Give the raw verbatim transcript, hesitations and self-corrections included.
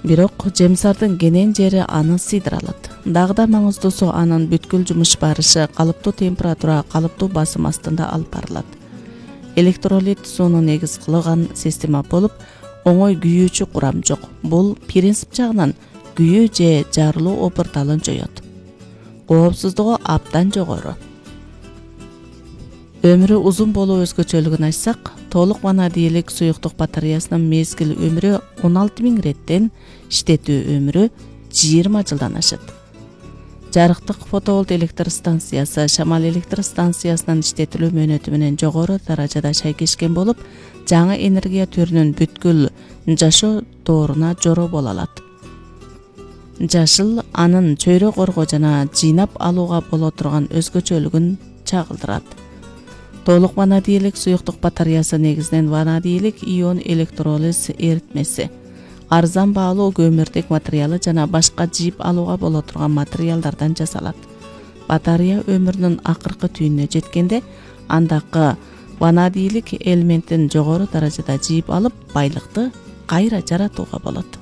Бирок жемсардын кенен жери аны сыйдыра алат. Дагы да маңыздуусу анын бүткүл жумуш барышы калыптуу температура, калыптуу басым астында алып барылат. Электролит сууну негиз кылган система болуп, оңой күйүүчү курам жок. Бул принцип жагынан күйүү же жарылуу опурталын жоёт. Коопсуздугу абдан жогору. Өмүрү узун болуу өзгөчөлүгүн айтсак, толук ванадийлик суюктук батареясынын мезгил өмүрү он алты миң реттен, иштетүү өмүрү жыйырма жылдан ашат. Жарыктык фотоволт электр станциясы шамал электр станциясынын иштетилүү мөөнөтү менен жогору даражада шайкешкен болуп, жаңы энергия түрүнүн бүткүл жашоо дооруна жоро боло алат. Жашыл анын чөйрө коргоо жана жыйнап алууга боло турган өзгөчөлүгүн чагылдырат. Толук ванадийлик суюктук батареясы негизинен ванадийлик ион электролиз эритмеси, арзан баалуу көмүртек материалы жана башка жийип алууга боло турган материалдардан жасалат. Батарея өмүрүнүн акыркы түйүнүнө жеткенде, андагы ванадийлик элементин жогору даражада жийип алып, байлыкты кайра жаратууга болот.